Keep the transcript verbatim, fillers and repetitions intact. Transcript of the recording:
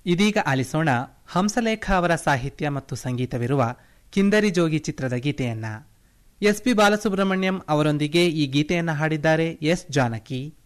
ಇದೀಗ ಆಲಿಸೋಣ ಹಂಸಲೇಖ ಅವರ ಸಾಹಿತ್ಯ ಮತ್ತು ಸಂಗೀತವಿರುವ ಕಿಂದರಿ ಜೋಗಿ ಚಿತ್ರದ ಗೀತೆಯನ್ನ. ಎಸ್ ಪಿ ಬಾಲಸುಬ್ರಹ್ಮಣ್ಯಂ ಅವರೊಂದಿಗೆ ಈ ಗೀತೆಯನ್ನ ಹಾಡಿದ್ದಾರೆ ಎಸ್ ಜಾನಕಿ.